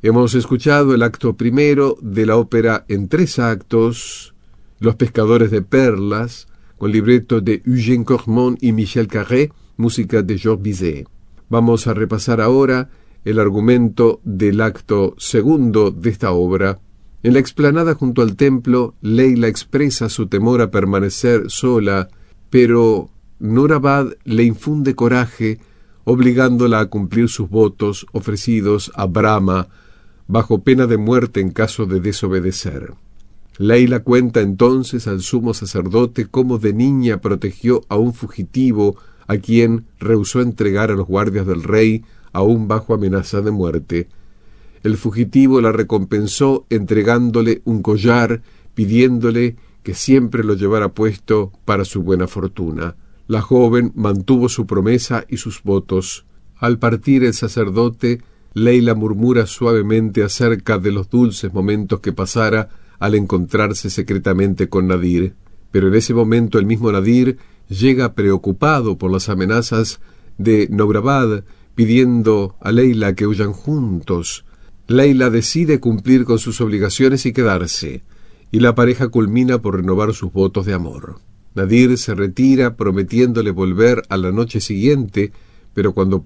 Hemos escuchado el acto primero de la ópera en 3 actos, Los pescadores de perlas, con libreto de Eugène Cormon y Michel Carré, música de Georges Bizet. Vamos a repasar ahora el argumento del acto segundo de esta obra. En la explanada junto al templo, Leila expresa su temor a permanecer sola, pero Nourabad le infunde coraje, obligándola a cumplir sus votos ofrecidos a Brahma, bajo pena de muerte en caso de desobedecer. Leila cuenta entonces al sumo sacerdote cómo de niña protegió a un fugitivo a quien rehusó entregar a los guardias del rey, aún bajo amenaza de muerte. El fugitivo la recompensó entregándole un collar, pidiéndole que siempre lo llevara puesto para su buena fortuna. La joven mantuvo su promesa y sus votos. Al partir el sacerdote, Leila murmura suavemente acerca de los dulces momentos que pasara al encontrarse secretamente con Nadir. Pero en ese momento el mismo Nadir llega preocupado por las amenazas de Nourabad, pidiendo a Leila que huyan juntos. Leila decide cumplir con sus obligaciones y quedarse, y la pareja culmina por renovar sus votos de amor. Nadir se retira prometiéndole volver a la noche siguiente, pero cuando